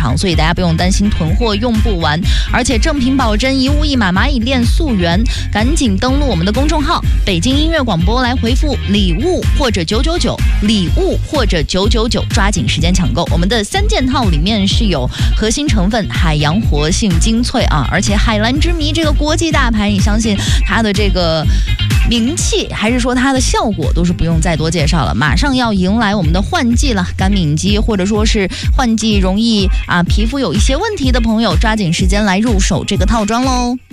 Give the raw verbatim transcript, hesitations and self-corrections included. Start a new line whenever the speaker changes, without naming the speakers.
场，所以大家不用担心囤货用不完，而且正品保真，一物一码，蚂蚁链溯源，赶紧登录我们的公众号北京音乐广播来回复礼物或者九九九，礼物或者九九九，抓紧时间抢购。我们的三件套里面是有核心成分海洋活性精粹啊，而且海蓝之谜这个国际大牌，你相信它的这个名气，还是说它的效果，都是不用再多介绍了。马上要迎来我们的换季了，干敏肌或者说是换季容易啊皮肤有一些问题的朋友，抓紧时间来入手这个套装喽。